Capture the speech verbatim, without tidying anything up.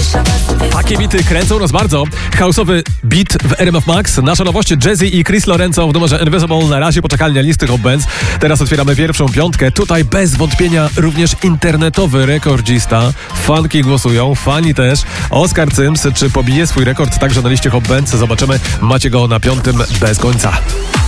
Takie bity kręcą nas bardzo. House'owy beat w R M F Max. Nasza nowość Jazzy i Chris Lorenzo w numerze Invisible. Na razie poczekalnia listy Hot Bands. Teraz otwieramy pierwszą piątkę. Tutaj bez wątpienia również internetowy rekordzista. Fanki głosują, fani też. Oskar Cyms, czy pobije swój rekord także na liście Hot Bands? Zobaczymy. Macie go na piątym bez końca.